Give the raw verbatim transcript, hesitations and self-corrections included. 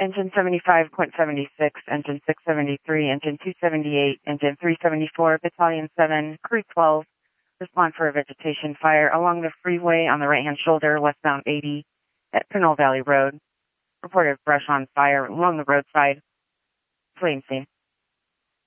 Engine seventy-five point seven six, Engine six seventy-three, Engine two seventy-eight, Engine three seventy-four, Battalion seven, Crew twelve, respond for a vegetation fire along the freeway on the right-hand shoulder, westbound eighty, at Pinole Valley Road. Reported brush on fire along the roadside. Flame scene.